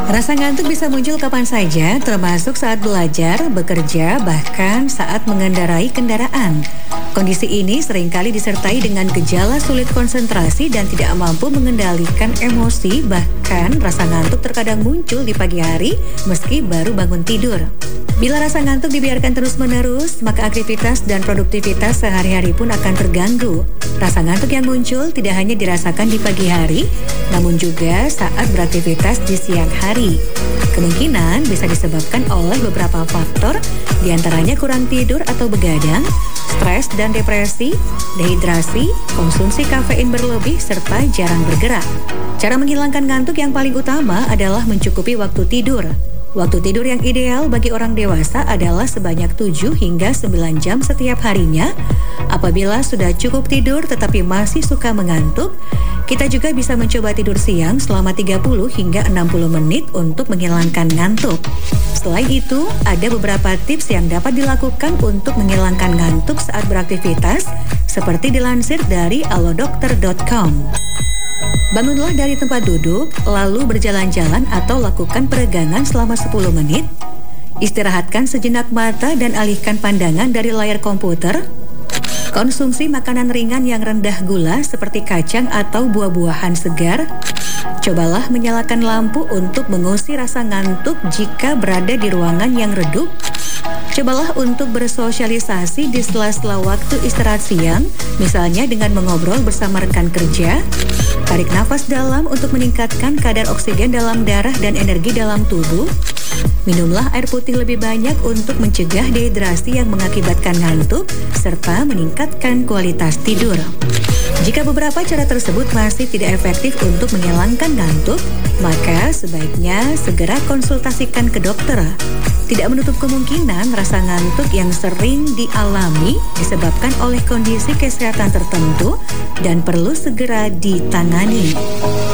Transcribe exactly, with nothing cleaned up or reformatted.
Rasa ngantuk bisa muncul kapan saja, termasuk saat belajar, bekerja, bahkan saat mengendarai kendaraan. Kondisi ini seringkali disertai dengan gejala sulit konsentrasi dan tidak mampu mengendalikan emosi, bahkan rasa ngantuk terkadang muncul di pagi hari meski baru bangun tidur. Bila rasa ngantuk dibiarkan terus-menerus, maka aktivitas dan produktivitas sehari-hari pun akan terganggu. Rasa ngantuk yang muncul tidak hanya dirasakan di pagi hari, namun juga saat beraktivitas di siang hari. Kemungkinan bisa disebabkan oleh beberapa faktor, diantaranya kurang tidur atau begadang, stres dan depresi, dehidrasi, konsumsi kafein berlebih, serta jarang bergerak. Cara menghilangkan ngantuk yang paling utama adalah mencukupi waktu tidur. Waktu tidur yang ideal bagi orang dewasa adalah sebanyak tujuh hingga sembilan jam setiap harinya. Apabila sudah cukup tidur tetapi masih suka mengantuk, kita juga bisa mencoba tidur siang selama tiga puluh hingga enam puluh menit untuk menghilangkan ngantuk. Selain itu, ada beberapa tips yang dapat dilakukan untuk menghilangkan ngantuk saat beraktivitas, seperti dilansir dari alodokter dot com. Bangunlah dari tempat duduk, lalu berjalan-jalan atau lakukan peregangan selama sepuluh menit. Istirahatkan sejenak mata dan alihkan pandangan dari layar komputer. Konsumsi makanan ringan yang rendah gula seperti kacang atau buah-buahan segar. Cobalah menyalakan lampu untuk mengusir rasa ngantuk jika berada di ruangan yang redup. Cobalah untuk bersosialisasi di sela-sela waktu istirahat siang, misalnya dengan mengobrol bersama rekan kerja. Tarik nafas dalam untuk meningkatkan kadar oksigen dalam darah dan energi dalam tubuh. Minumlah air putih lebih banyak untuk mencegah dehidrasi yang mengakibatkan ngantuk, serta meningkatkan kualitas tidur. Jika beberapa cara tersebut masih tidak efektif untuk menghilangkan ngantuk, maka sebaiknya segera konsultasikan ke dokter. Tidak menutup kemungkinan rasa ngantuk yang sering dialami disebabkan oleh kondisi kesehatan tertentu dan perlu segera ditangani.